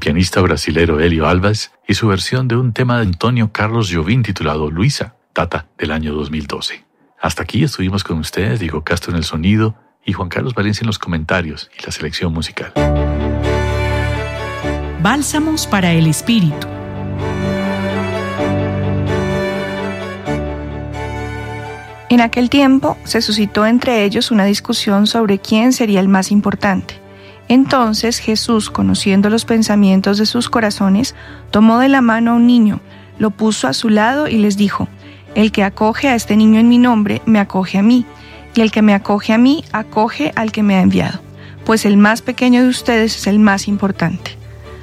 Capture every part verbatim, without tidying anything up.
pianista brasilero Elio Alves y su versión de un tema de Antonio Carlos Jobim titulado Luisa, data del año dos mil doce. Hasta aquí estuvimos con ustedes, Diego Castro en el sonido y Juan Carlos Valencia en los comentarios y la selección musical. Bálsamos para el Espíritu. En aquel tiempo se suscitó entre ellos una discusión sobre quién sería el más importante. Entonces Jesús, conociendo los pensamientos de sus corazones, tomó de la mano a un niño, lo puso a su lado y les dijo: El que acoge a este niño en mi nombre, me acoge a mí, y el que me acoge a mí, acoge al que me ha enviado, pues el más pequeño de ustedes es el más importante.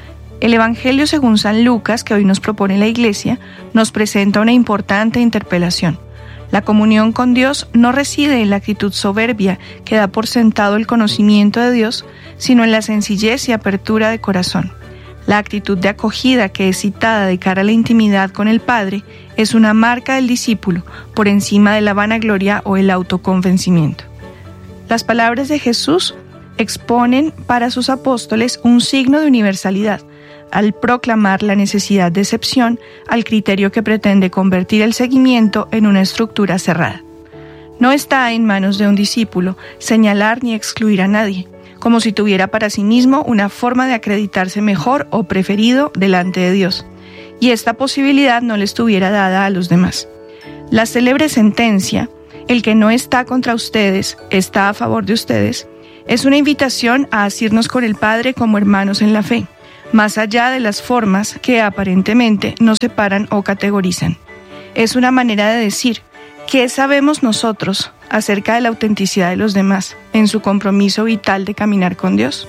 El Evangelio según San Lucas, que hoy nos propone la Iglesia, nos presenta una importante interpelación. La comunión con Dios no reside en la actitud soberbia que da por sentado el conocimiento de Dios, sino en la sencillez y apertura de corazón. La actitud de acogida que es citada de cara a la intimidad con el Padre es una marca del discípulo por encima de la vanagloria o el autoconvencimiento. Las palabras de Jesús exponen para sus apóstoles un signo de universalidad, al proclamar la necesidad de excepción al criterio que pretende convertir el seguimiento en una estructura cerrada. No está en manos de un discípulo señalar ni excluir a nadie, como si tuviera para sí mismo una forma de acreditarse mejor o preferido delante de Dios, y esta posibilidad no le estuviera dada a los demás. La célebre sentencia, el que no está contra ustedes, está a favor de ustedes, es una invitación a asirnos con el Padre como hermanos en la fe, más allá de las formas que aparentemente nos separan o categorizan. Es una manera de decir: ¿qué sabemos nosotros acerca de la autenticidad de los demás en su compromiso vital de caminar con Dios?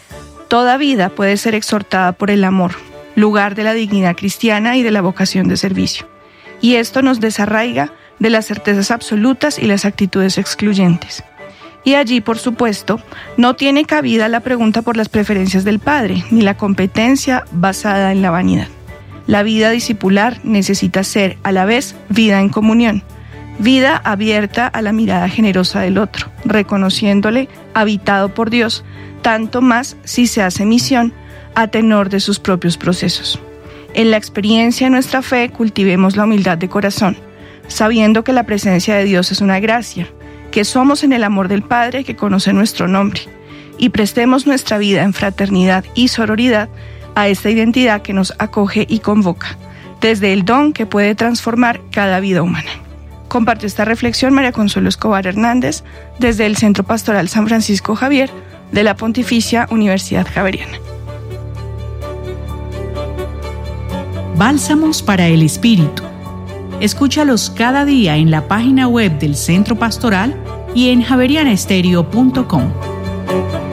Toda vida puede ser exhortada por el amor, lugar de la dignidad cristiana y de la vocación de servicio. Y esto nos desarraiga de las certezas absolutas y las actitudes excluyentes. Y allí, por supuesto, no tiene cabida la pregunta por las preferencias del Padre, ni la competencia basada en la vanidad. La vida discipular necesita ser, a la vez, vida en comunión, vida abierta a la mirada generosa del otro, reconociéndole habitado por Dios, tanto más si se hace misión a tenor de sus propios procesos. En la experiencia de nuestra fe cultivemos la humildad de corazón, sabiendo que la presencia de Dios es una gracia, que somos en el amor del Padre que conoce nuestro nombre, y prestemos nuestra vida en fraternidad y sororidad a esta identidad que nos acoge y convoca, desde el don que puede transformar cada vida humana. Comparte esta reflexión María Consuelo Escobar Hernández desde el Centro Pastoral San Francisco Javier de la Pontificia Universidad Javeriana. Bálsamos para el Espíritu. Escúchalos cada día en la página web del Centro Pastoral y en javeriana estéreo punto com.